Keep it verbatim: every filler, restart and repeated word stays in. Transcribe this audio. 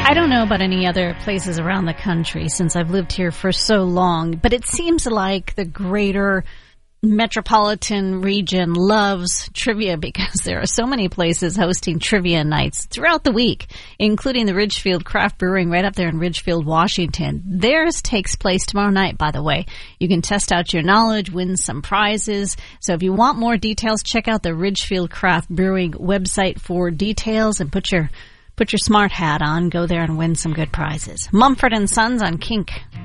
I don't know about any other places around the country since I've lived here for so long, but it seems like the greater metropolitan region loves trivia because there are so many places hosting trivia nights throughout the week, including the Ridgefield Craft Brewing right up there in Ridgefield, Washington. Theirs takes place tomorrow night, by the way. You can test out your knowledge, win some prizes. So if you want more details, check out the Ridgefield Craft Brewing website for details and put your Put your smart hat on, go there and win some good prizes. Mumford and Sons on Kink.